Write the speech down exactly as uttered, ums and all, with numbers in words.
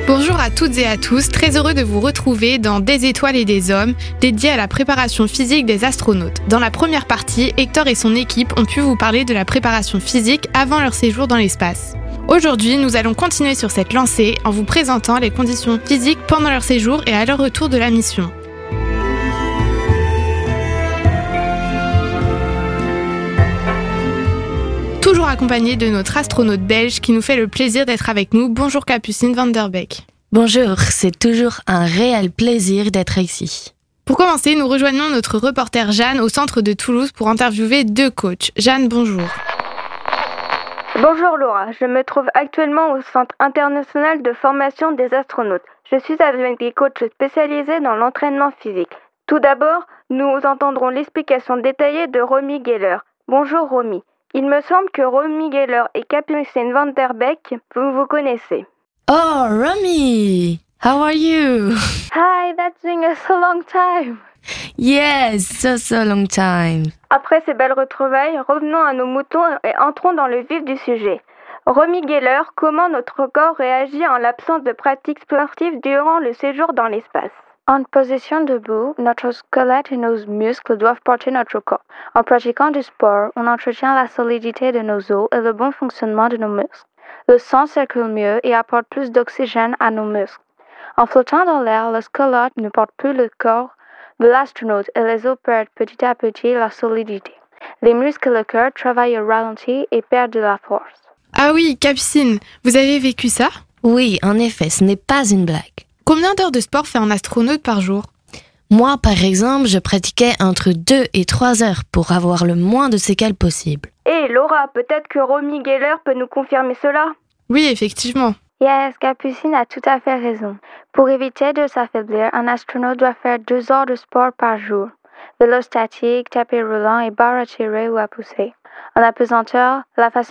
Bonjour à toutes et à tous, très heureux de vous retrouver dans Des étoiles et des hommes, dédié à la préparation physique des astronautes. Dans la première partie, Hector et son équipe ont pu vous parler de la préparation physique avant leur séjour dans l'espace. Aujourd'hui, nous allons continuer sur cette lancée en vous présentant les conditions physiques pendant leur séjour et à leur retour de la mission. Toujours accompagné de notre astronaute belge qui nous fait le plaisir d'être avec nous. Bonjour Capucine Van Der Beek. Bonjour, c'est toujours un réel plaisir d'être ici. Pour commencer, nous rejoignons notre reporter Jeanne au centre de Toulouse pour interviewer deux coachs. Jeanne, bonjour. Bonjour Laura, je me trouve actuellement au Centre international de formation des astronautes. Je suis avec des coachs spécialisés dans l'entraînement physique. Tout d'abord, nous entendrons l'explication détaillée de Romy Geller. Bonjour Romy. Il me semble que Romy Geller et Capucine Van Der Beek, vous vous connaissez. Oh, Romy! How are you? Hi, that's been a so long time. Yes, so so long time. Après ces belles retrouvailles, revenons à nos moutons et entrons dans le vif du sujet. Romy Geller, comment notre corps réagit en l'absence de pratiques sportives durant le séjour dans l'espace? En position debout, notre squelette et nos muscles doivent porter notre corps. En pratiquant du sport, on entretient la solidité de nos os et le bon fonctionnement de nos muscles. Le sang circule mieux et apporte plus d'oxygène à nos muscles. En flottant dans l'air, le squelette ne porte plus le corps de l'astronaute et les os perdent petit à petit la solidité. Les muscles et le cœur travaillent au ralenti et perdent de la force. Ah oui, Capucine, vous avez vécu ça? Oui, en effet, ce n'est pas une blague. Combien d'heures de sport fait un astronaute par jour? Moi, par exemple, je pratiquais entre deux et trois heures pour avoir le moins de séquelles possible. Hé hey Laura, peut-être que Romy Geller peut nous confirmer cela? Oui, effectivement. Yes, Capucine a tout à fait raison. Pour éviter de s'affaiblir, un astronaute doit faire deux heures de sport par jour. Vélo statique, tapis roulant et barre à tirer ou à pousser. En apesanteur, la façon